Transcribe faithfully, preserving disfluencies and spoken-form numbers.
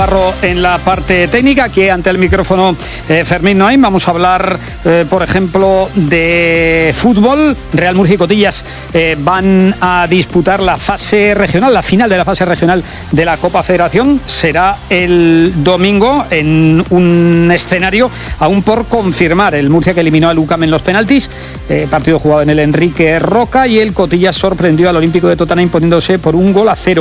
En la parte técnica, aquí ante el micrófono eh, Fermín Noain, vamos a hablar, eh, por ejemplo, de fútbol. Real Murcia y Cotillas eh, van a disputar la fase regional, la final de la fase regional de la Copa Federación. Será el domingo en un escenario aún por confirmar. El Murcia que eliminó al U C A M en los penaltis, eh, partido jugado en el Enrique Roca, y el Cotillas sorprendió al Olímpico de Totana imponiéndose por un gol a cero.